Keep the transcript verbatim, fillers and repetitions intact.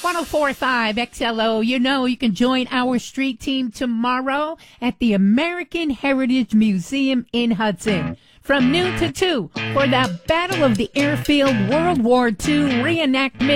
ten forty-five X L O. You know, you can join our street team tomorrow at the American Heritage Museum in Hudson from noon to two for the Battle of the Airfield World War Two reenactment.